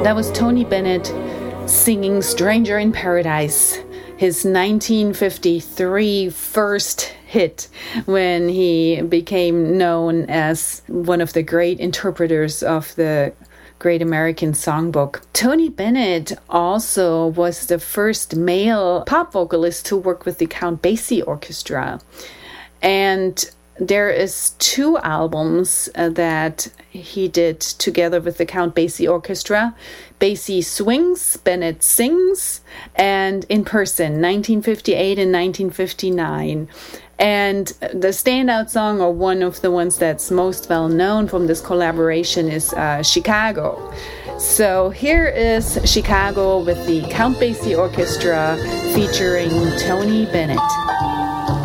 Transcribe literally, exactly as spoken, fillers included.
That was Tony Bennett singing Stranger in Paradise, his nineteen fifty-three first hit when he became known as one of the great interpreters of the Great American Songbook. Tony Bennett also was the first male pop vocalist to work with the Count Basie Orchestra. And there is two albums uh, that he did together with the Count Basie Orchestra. Basie Swings, Bennett Sings, and In Person, nineteen fifty-eight and nineteen fifty-nine. And the standout song, or one of the ones that's most well known from this collaboration, is uh, Chicago. So here is Chicago with the Count Basie Orchestra featuring Tony Bennett.